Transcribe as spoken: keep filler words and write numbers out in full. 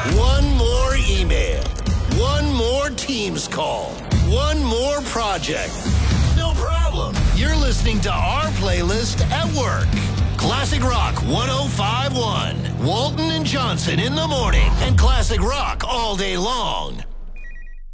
One more email. One more Teams call. One more project. No problem. You're listening to our playlist at work. Classic Rock one oh five point one. Walton and Johnson in the morning and Classic Rock all day long.